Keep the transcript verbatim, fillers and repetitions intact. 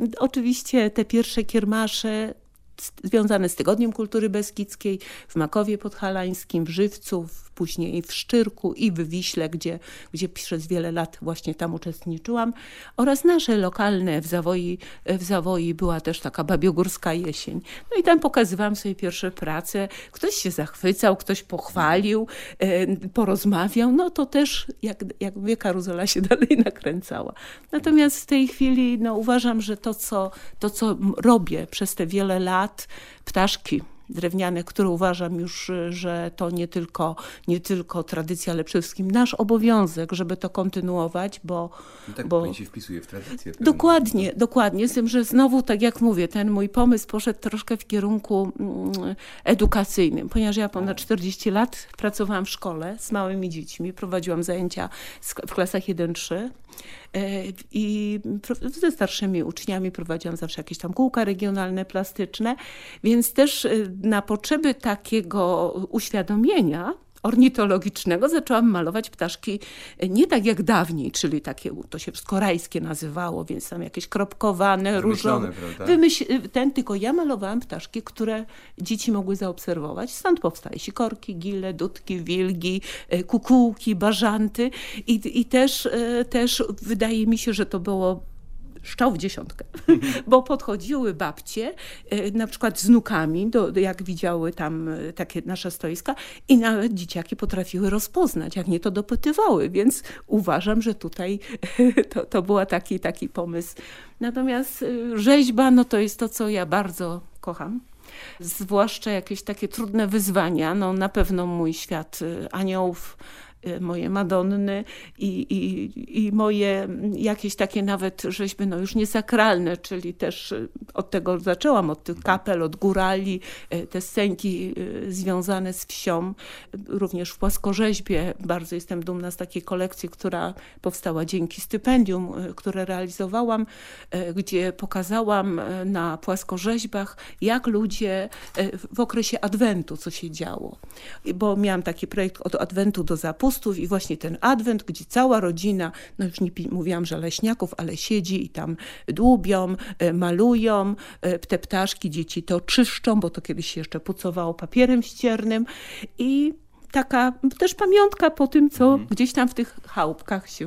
oczywiście te pierwsze kiermasze związane z Tygodniem Kultury Beskidzkiej w Makowie Podhalańskim, w Żywcu, później w Szczyrku i w Wiśle, gdzie, gdzie przez wiele lat właśnie tam uczestniczyłam. Oraz nasze lokalne w Zawoi, w Zawoi była też taka babiogórska jesień. No i tam pokazywałam sobie pierwsze prace. Ktoś się zachwycał, ktoś pochwalił, porozmawiał. No to też jak, jak mówię, karuzela się dalej nakręcała. Natomiast w tej chwili no, uważam, że to co, to, co robię przez te wiele lat, ptaszki drewniane, które uważam już, że to nie tylko, nie tylko tradycja, ale przede wszystkim nasz obowiązek, żeby to kontynuować, bo... No tak, bo... pani się wpisuje w tradycję. Dokładnie, no. dokładnie. Z tym, że znowu, tak jak mówię, ten mój pomysł poszedł troszkę w kierunku mm, edukacyjnym, ponieważ ja ponad czterdzieści lat pracowałam w szkole z małymi dziećmi, prowadziłam zajęcia w klasach jeden trzy. I ze starszymi uczniami prowadziłam zawsze jakieś tam kółka regionalne, plastyczne, więc też na potrzeby takiego uświadomienia ornitologicznego zaczęłam malować ptaszki nie tak jak dawniej, czyli takie, to się wszystko rajskie nazywało, więc tam jakieś kropkowane, różowe. Wymyśl, ten, tylko ja malowałam ptaszki, które dzieci mogły zaobserwować. Stąd powstały sikorki, gile, dudki, wilgi, kukułki, bażanty i, i też, też wydaje mi się, że to było szczał w dziesiątkę, bo podchodziły babcie, na przykład z wnukami, do, jak widziały tam takie nasze stoiska i nawet dzieciaki potrafiły rozpoznać, jak nie to dopytywały, więc uważam, że tutaj to, to był taki, taki pomysł. Natomiast rzeźba, no to jest to, co ja bardzo kocham. Zwłaszcza jakieś takie trudne wyzwania, no na pewno mój świat aniołów, moje Madonny i, i, i moje jakieś takie nawet rzeźby, no już nie sakralne, czyli też od tego zaczęłam, od tych kapel, od górali, te scenki związane z wsią. Również w płaskorzeźbie bardzo jestem dumna z takiej kolekcji, która powstała dzięki stypendium, które realizowałam, gdzie pokazałam na płaskorzeźbach, jak ludzie w okresie Adwentu, co się działo. Bo miałam taki projekt od Adwentu do zapustów i właśnie ten Adwent, gdzie cała rodzina, no już nie mówiłam, że leśniaków, ale siedzi i tam dłubią, malują, te ptaszki, dzieci to czyszczą, bo to kiedyś się jeszcze pucowało papierem ściernym i taka też pamiątka po tym, co gdzieś tam w tych chałupkach się